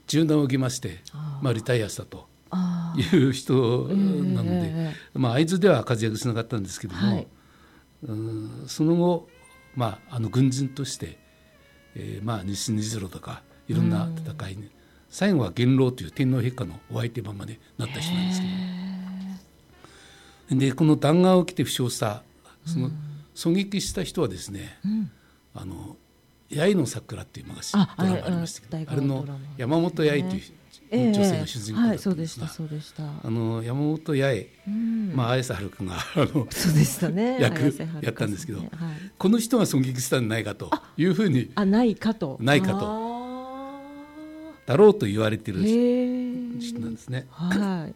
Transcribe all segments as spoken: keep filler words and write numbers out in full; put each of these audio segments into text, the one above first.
柔軟を受けまして、まあ、リタイアしたという人なので、えーまあ、会津では活躍しなかったんですけども、はい、うんその後、まあ、あの軍人として、えーまあ、西二次郎とかいろんな戦いに、最後は元老という天皇陛下のお相手番までなった人なんですけど、でこの弾丸を受けて負傷したその狙撃した人はですね、うん、あの八重の桜っていう昔ドラマありましたけど、 あ, あれの山本八重という女性が主人公だったんですが、あの山本八重、うん、まあ、綾瀬はるかがあのそうでした、ね、 役やったんですけど、はい、この人が狙撃したんじゃないかというふうにあないかとないかとだろうと言われている人なんですね。はい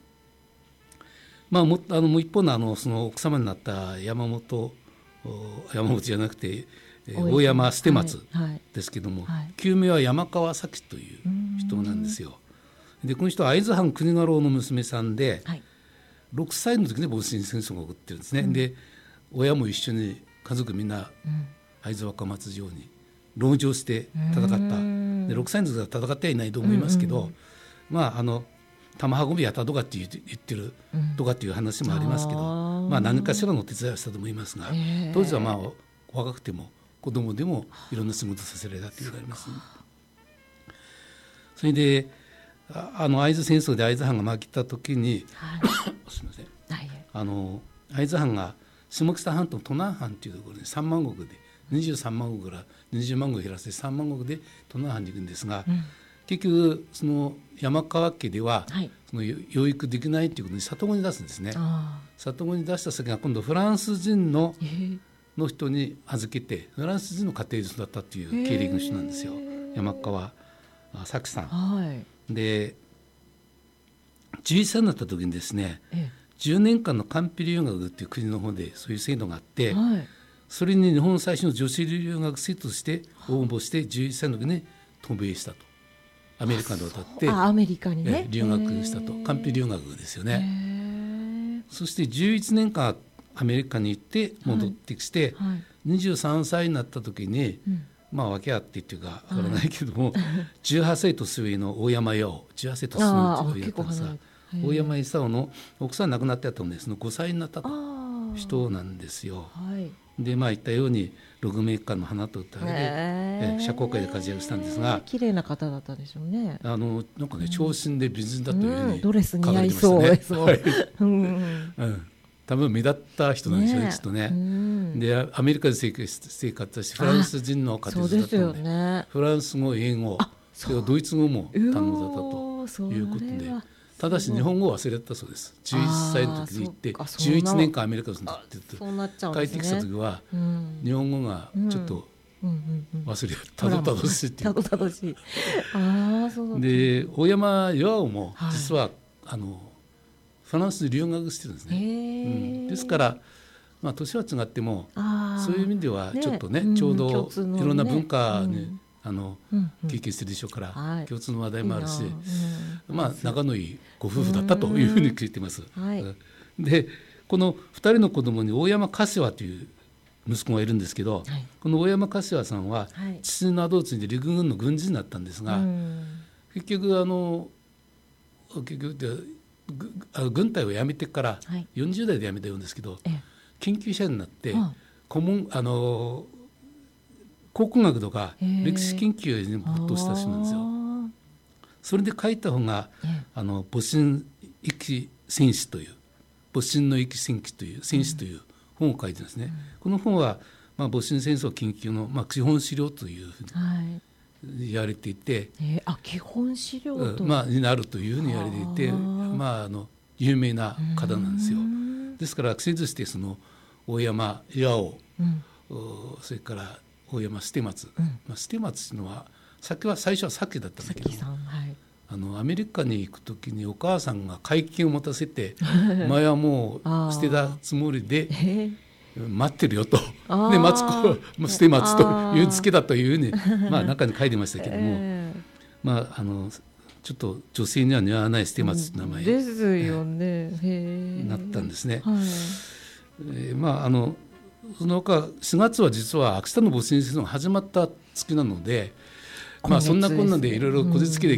まあ、もあのもう一方の、あのその奥様になった山本山本じゃなくて大山捨松ですけども、はいはい、旧名は山川咲という人なんですよ。でこの人は会津藩国家老の娘さんで、はい、ろくさいの時に戊辰戦争が起こってるんですね、うん、で親も一緒に家族みんな会津若松城に籠城して戦った。でろくさいの時は戦ってはいないと思いますけど、うんうん、まああの玉運びやったとかって言ってるとかっていう話もありますけど、うん、まあ何かしらの手伝いをしたと思いますが、当時はまあ若くても子供でもいろんな仕事させられたというのがあります、ね、それであの会津戦争で会津藩が負けた時に、はい、すみません、はい、あの会津藩が下北半島の都南藩というところにさんまん石でにじゅうさんまん石からにじゅうまん石減らしてさんまん石で都南藩に行くんですが、うん、結局その山川家では、はい、その養育できないということに里子に出すんですね。里子に出した先が今度フランス人の、えーの人に預けてフランス人の家庭で育ったという経歴の人なんですよ、山川咲さん、はい、でじゅういっさいになった時にですね、じゅうねんかんの官費留学という国の方でそういう制度があって、はい、それに日本最初の女子留学生として応募してじゅういっさいの時に渡米したと。アメリカで渡ってアメリカに、ね、 留学したと。官費留学ですよね。そしてじゅういちねんかんアメリカに行って戻ってきて、はいはい、にじゅうさんさいになった時に、うん、まあ訳あってっていうかわからないけども、はい、じゅうはっさい年上の大山巌、じゅうはっさい年上の上だったんですが、大山勲の奥さん亡くなってたのでそのごさいになったと人なんですよ。はい、でまあ言ったように鹿鳴館の花と歌で、えー、社交界で活躍したんですが、 綺麗な方だったでしょうね。 あのなんかね長身で美人だというふうに、うん、 ドレス似合いそうですもん、はいうんうん多分目立った人なんでしょうね、きっとね、うん、でアメリカで生活してフランス人の家庭だったので、ね、フランス語英語それからドイツ語も堪能だったということで、ただし日本語を忘れたそうです。じゅういっさいの時に行ってじゅういちねんかんアメリカに住んだって言って、帰ってきた時は日本語がちょっと忘れたどたどしいっていう、 たどたどしいあそうだったで大山巌も実は、はい、あのフランスで留学してるんですね、うん、ですから、まあ、年は違ってもそういう意味ではちょっと ね, ねちょうどいろんな文化に、うん、あのうんうん、経験してるでしょうから、はい、共通の話題もあるし、うんまあ、仲のいいご夫婦だったというふうに聞いてます、はい、でこのふたりの子供に大山柏という息子がいるんですけど、はい、この大山柏さんは父の後を継いで陸軍の軍人になったんですが、はい、結局あの結局で軍隊を辞めてからよんじゅうだいで辞めたようんですけど、はい、研究者になって、うん、顧問あの考古学とか歴史研究に没頭した人なんですよ。それで書いた本があの戊辰域戦史という戊辰の域戦記という戦史という本を書いてるんですね、うん、この本は、まあ、戊辰戦争研究の、まあ、基本資料というふうに、はい言われていて、 えー、あ基本資料と、 まあ、になるというふうに言われていて、まあ、あの有名な方なんですよ。ですから癖としてその大山巌、うん、それから大山捨松、うんまあ、捨松というのは酒は最初は酒だったんだけど、はい、あのアメリカに行く時にお母さんが会見を持たせて前はもう捨てたつもりで、えー待ってるよとで待つ子捨松という付けだというふうにまあ中に書いてましたけども、えー、まああのちょっと女性には似合わない捨松という名前ですよね、 へなったんですね、はいえー、まああのその他しがつは実は秋田の戊辰戦争が始まった月なので、まあ、そんなこんなでいろいろこじつけで